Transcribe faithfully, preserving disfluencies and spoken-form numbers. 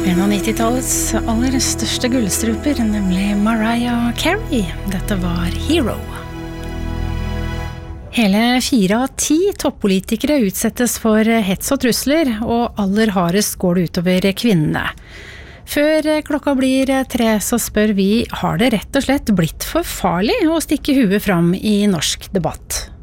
En av nittitallets aller største gullstruper, nemlig Mariah Carey. Dette var Hero. Hele fire av ti toppolitikere utsettes for hets og trusler, og aller hardest går det utover kvinnene. Før klokka blir tre, så spør vi, har det rett og slett blitt for farlig å stikke huet fram i norsk debatt?